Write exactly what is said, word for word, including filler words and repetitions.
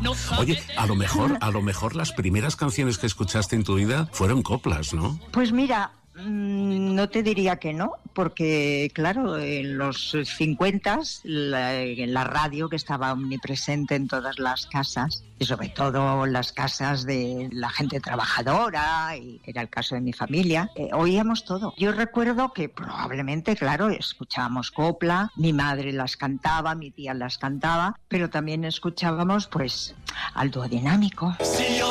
Oye, a lo mejor, a lo mejor las primeras canciones que escuchaste en tu vida fueron coplas, ¿no? Pues mira, no te diría que no, porque claro, en los cincuenta, la, en la radio que estaba omnipresente en todas las casas, y sobre todo las casas de la gente trabajadora, y era el caso de mi familia, eh, oíamos todo. Yo recuerdo que probablemente, claro, escuchábamos copla, mi madre las cantaba, mi tía las cantaba, pero también escuchábamos pues al dúo dinámico. Si yo